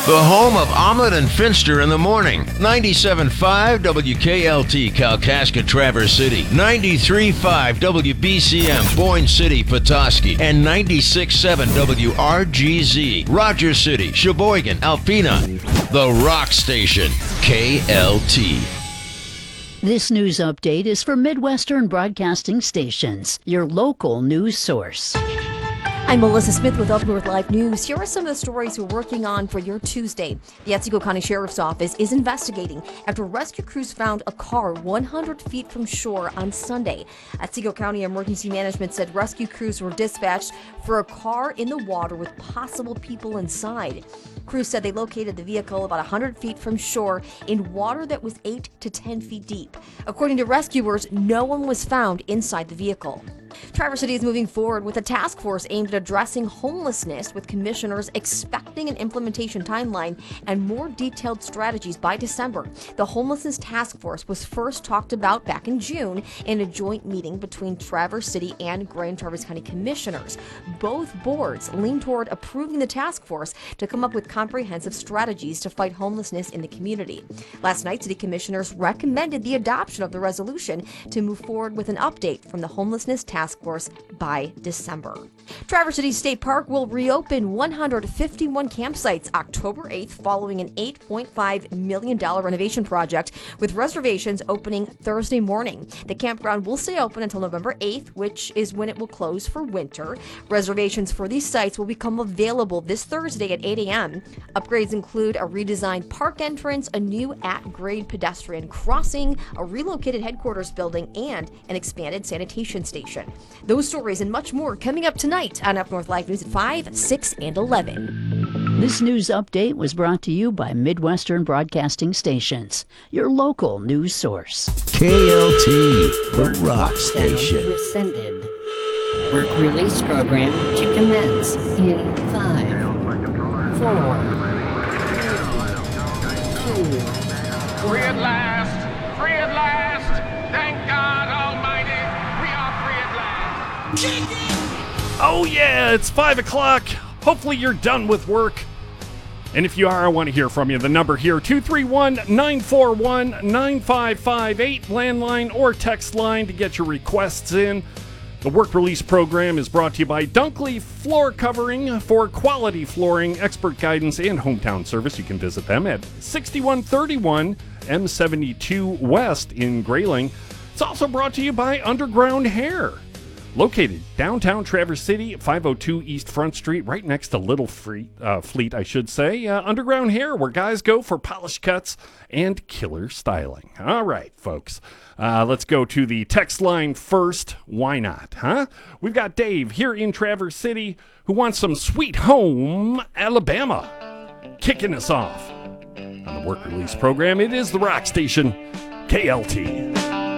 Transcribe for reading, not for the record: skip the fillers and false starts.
The home of Omelet and Finster in the morning. 97.5 WKLT Kalkaska Traverse City. 93.5 WBCM Boyne City Petoskey. And 96.7 WRGZ Rogers City, Sheboygan, Alpena. The Rock Station. KLT. This news update is for Midwestern Broadcasting Stations, your local news source. I'm Melissa Smith with Up North Live News. Here are some of the stories we're working on for your Tuesday. The Otsego County Sheriff's Office is investigating after rescue crews found a car 100 feet from shore on Sunday. Otsego County Emergency Management said rescue crews were dispatched for a car in the water with possible people inside. Crews said they located the vehicle about 100 feet from shore in water that was 8 to 10 feet deep. According to rescuers, no one was found inside the vehicle. Traverse City is moving forward with a task force aimed at addressing homelessness, with commissioners expecting an implementation timeline and more detailed strategies by December. The homelessness task force was first talked about back in June in a joint meeting between Traverse City and Grand Traverse County commissioners. Both boards lean toward approving the task force to come up with comprehensive strategies to fight homelessness in the community. Last night, city commissioners recommended the adoption of the resolution to move forward with an update from the homelessness task force by December. Traverse City State Park will reopen 151 campsites October 8th following an $8.5 million renovation project, with reservations opening Thursday morning. The campground will stay open until November 8th, which is when it will close for winter. Reservations for these sites will become available this Thursday at 8 a.m. Upgrades include a redesigned park entrance, a new at-grade pedestrian crossing, a relocated headquarters building, and an expanded sanitation station. Those stories and much more coming up tonight on Up North Live News at 5, 6, and 11. This news update was brought to you by Midwestern Broadcasting Stations, your local news source. KLT, the Rock Station. Rescinded. Work release program to commence in 5, 4, 3, 2. Free at last! Free at last! Thank God Almighty! We are free at last! Oh yeah, it's 5 o'clock. Hopefully you're done with work. And if you are, I want to hear from you. The number here, 231-941-9558, landline or text line to get your requests in. The work release program is brought to you by Dunkley Floor Covering. For quality flooring, expert guidance, and hometown service, you can visit them at 6131 M72 West in Grayling. It's also brought to you by Underground Hair, located downtown Traverse City, 502 East Front Street, right next to Little Fleet, I should say. Underground Hair, where guys go for polished cuts and killer styling. All right, folks. Let's go to the text line first. Why not, huh? We've got Dave here in Traverse City who wants some Sweet Home Alabama kicking us off. On the work release program, it is the Rock Station, KLT.